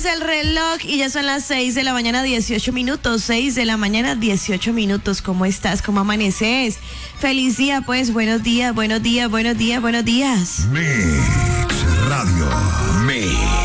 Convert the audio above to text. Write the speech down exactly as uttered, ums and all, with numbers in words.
Miras el reloj y ya son las seis de la mañana, dieciocho minutos. seis de la mañana, dieciocho minutos. ¿Cómo estás? ¿Cómo amaneces? Feliz día, pues. Buenos días, buenos días, buenos días, buenos días. Mix Radio. Mix.